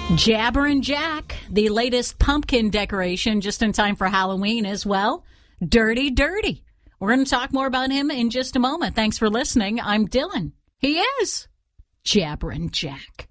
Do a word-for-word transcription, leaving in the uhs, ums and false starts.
Jabberin' Jack, the latest pumpkin decoration just in time for Halloween as well. Dirty Dirty. We're going to talk more about him in just a moment. Thanks for listening. I'm Dylan. He is Jabberin' Jack.